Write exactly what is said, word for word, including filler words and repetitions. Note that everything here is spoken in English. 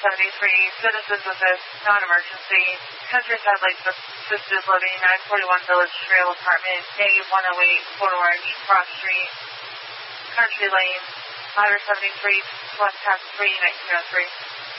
seventy-three, citizens of this non-emergency. Countryside Lakes assisted loading nine forty-one Village Trail Apartment, A one oh eight, Port Orange, Cross Street, Country Lane, Ladder seventy-three, West Half three, nineteen oh three.